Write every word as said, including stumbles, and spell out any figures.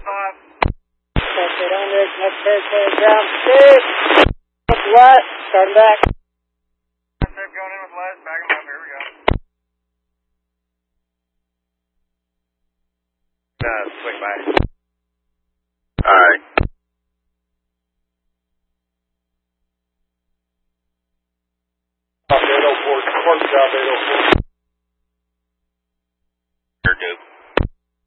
five. That's it under, next turn, ground, six. What? Starting back. Tape going in with lead, back him up, here we go. Uh, swing by.